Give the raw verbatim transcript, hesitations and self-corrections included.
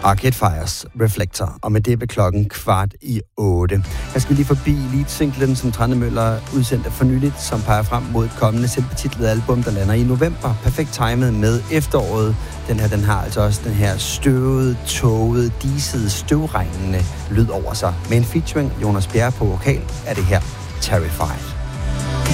Arcade Fires Reflector, og med det ved klokken kvart i otte. Jeg skal lige forbi lead-singlen, som Tranne Møller udsendte for nyligt, som peger frem mod et kommende selvbetitlet album, der lander i november. Perfekt timet med efteråret. Den her, den har altså også den her støvede, tågede, disede, støvregnende lyd over sig. Med en featuring Jonas Bjerre på vokal er det her Terrified.